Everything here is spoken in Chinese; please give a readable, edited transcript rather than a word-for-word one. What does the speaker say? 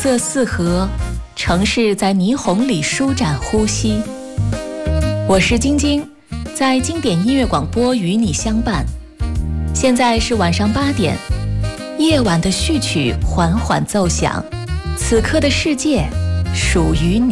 色四合，城市在霓虹里舒展呼吸。我是晶晶，在经典音乐广播与你相伴。现在是晚上8点，夜晚的序曲缓缓奏响，此刻的世界属于你。